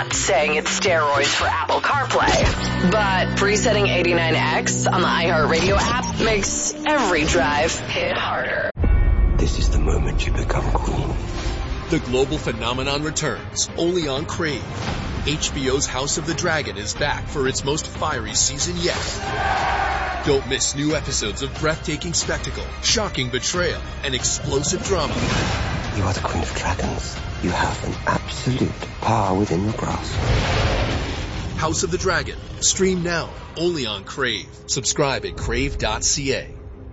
not saying it's steroids for Apple CarPlay, but presetting 89X on the iHeartRadio app makes every drive hit harder. This is the moment you become queen. The global phenomenon returns only on Crave. HBO's House of the Dragon is back for its most fiery season yet. Don't miss new episodes of breathtaking spectacle, shocking betrayal, and explosive drama. You are the Queen of Dragons. You have an absolute power within your grasp. House of the Dragon. Stream now, only on Crave. Subscribe at crave.ca.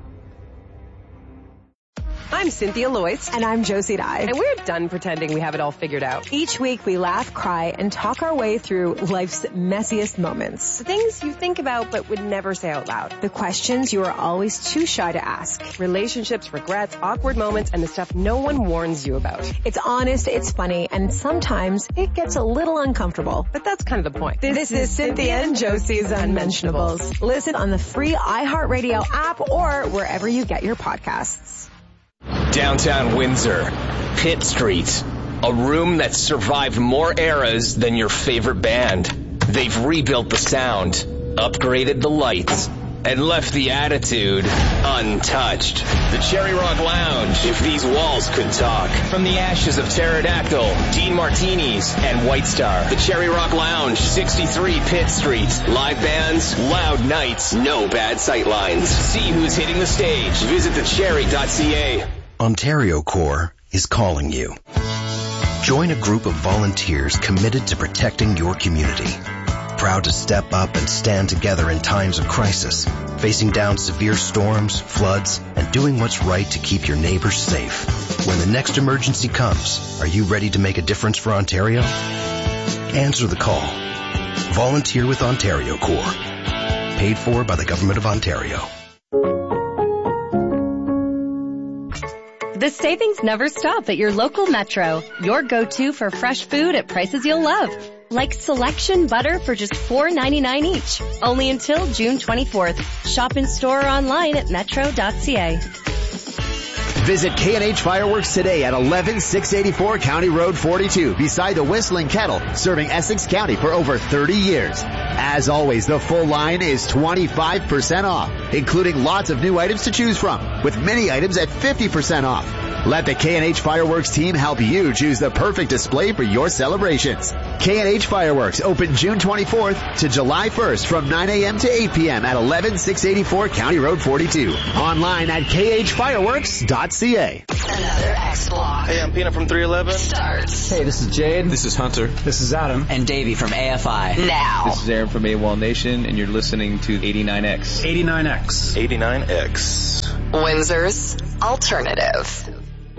I'm Cynthia Loyce. And I'm Josie Dye. And we're done pretending we have it all figured out. Each week we laugh, cry, and talk our way through life's messiest moments. The things you think about but would never say out loud. The questions you are always too shy to ask. Relationships, regrets, awkward moments, and the stuff no one warns you about. It's honest, it's funny, and sometimes it gets a little uncomfortable. But that's kind of the point. This is Cynthia and Josie's Unmentionables. Listen on the free iHeartRadio app or wherever you get your podcasts. Downtown Windsor, Pitt Street, a room that's survived more eras than your favorite band. They've rebuilt the sound, upgraded the lights, and left the attitude untouched. The Cherry Rock Lounge, if these walls could talk. From the ashes of Pterodactyl, Dean Martinis, and White Star. The Cherry Rock Lounge, 63 Pitt Street. Live bands, loud nights, no bad sightlines. See who's hitting the stage. Visit thecherry.ca. Ontario Corps is calling you. Join a group of volunteers committed to protecting your community. Proud to step up and stand together in times of crisis, facing down severe storms, floods, and doing what's right to keep your neighbors safe. When the next emergency comes, are you ready to make a difference for Ontario? Answer the call. Volunteer with Ontario Corps. Paid for by the Government of Ontario. The savings never stop at your local Metro. Your go-to for fresh food at prices you'll love. Like selection butter for just $4.99 each. Only until June 24th. Shop in store or online at metro.ca. Visit K&H Fireworks today at 11684 County Road 42 beside the Whistling Kettle, serving Essex County for over 30 years. As always, the full line is 25% off, including lots of new items to choose from, with many items at 50% off. Let the K&H Fireworks team help you choose the perfect display for your celebrations. K&H Fireworks open June 24th to July 1st from 9 a.m. to 8 p.m. at 11684 County Road 42. Online at khfireworks.ca. Another X-Block. Hey, I'm Pina from 311. Starts. Hey, this is Jade. This is Hunter. This is Adam. And Davey from AFI. Now. This is Aaron from AWOL Nation, and you're listening to 89X. 89X. 89X. Windsor's Alternative.